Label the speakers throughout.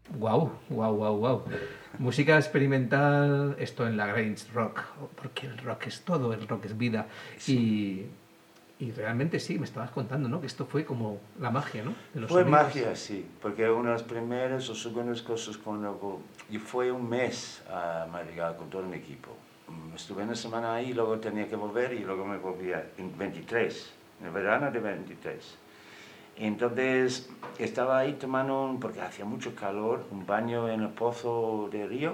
Speaker 1: Wow, wow, wow, wow. Música experimental, esto en la Grange Rock, porque el rock es todo, el rock es vida.
Speaker 2: Sí.
Speaker 1: Y realmente sí, me estabas contando, ¿no? Que esto fue como la magia, ¿no? De los
Speaker 2: Fue
Speaker 1: sonidos.
Speaker 2: magia, sí, porque una de las primeras o segundas cosas cuando yo fui un mes a Madrigal con todo mi equipo. Estuve una semana ahí, luego tenía que volver y luego me volvía en 23, en el verano de 23. Entonces estaba ahí tomando, porque hacía mucho calor, un baño en el pozo de río,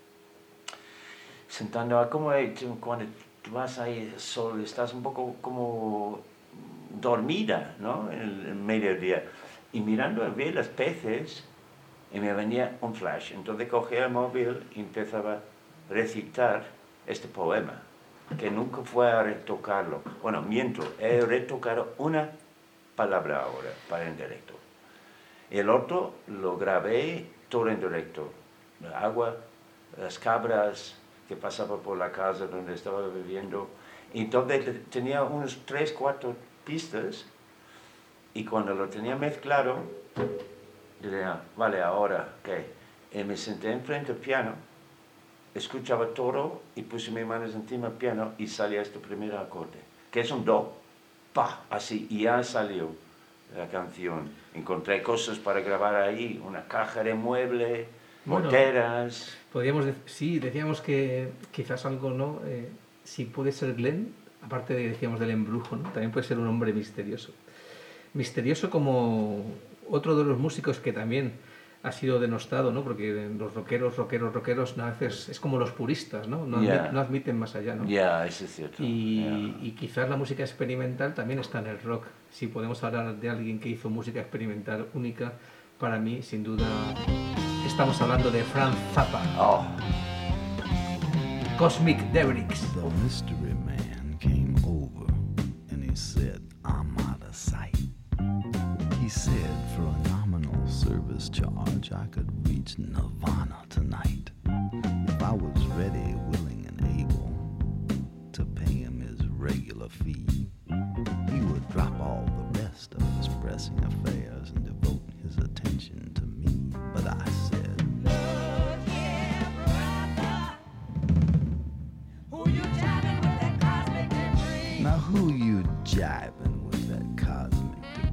Speaker 2: sentando a como cuando tú vas ahí al sol, estás un poco como dormida, ¿no? En el mediodía. Y mirando a ver los peces, y me venía un flash. Entonces cogía el móvil y empezaba a recitar este poema, que nunca fue a retocarlo. Bueno, miento, he retocado una palabra ahora para en directo. Y el otro lo grabé todo en directo. El agua, las cabras que pasaban por la casa donde estaba viviendo. Entonces tenía unos 3, 4 pistas y cuando lo tenía mezclado, diría, vale, ahora, ¿qué? Y me senté enfrente del piano, escuchaba todo y puse mis manos encima del piano y salía este primer acorde, que es un do, pa, así, y ya salió la canción. Encontré cosas para grabar ahí, una caja de mueble,
Speaker 1: Bueno,
Speaker 2: goteras.
Speaker 1: sí, decíamos que quizás algo, ¿no? Si puede ser Glenn, aparte de, decíamos, del embrujo, ¿no? También puede ser un hombre misterioso. Misterioso como otro de los músicos que también ha sido denostado, ¿no? Porque los rockeros, a veces es como los puristas, ¿no? No admiten más allá, ¿no?
Speaker 2: Eso es cierto.
Speaker 1: Y quizás la música experimental también está en el rock. Si podemos hablar de alguien que hizo música experimental única, para mí, sin duda, estamos hablando de Frank Zappa.
Speaker 2: Oh.
Speaker 1: Cosmic Devrix.
Speaker 3: The mystery man came over and he said, I'm out of sight. He said for a nominal service charge I could reach Nirvana tonight if I was ready, willing and able to pay him his regular fee.